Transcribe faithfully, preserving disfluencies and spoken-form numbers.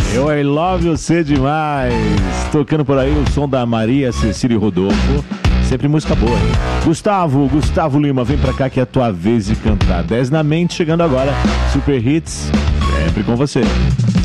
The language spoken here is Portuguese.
Eu I love você demais. Tocando por aí o som da Maria Cecília e Rodolfo. Sempre música boa, hein? Gustavo, Gustavo Lima, vem pra cá que é a tua vez de cantar. dez na mente, chegando agora. Super Hits, sempre com você.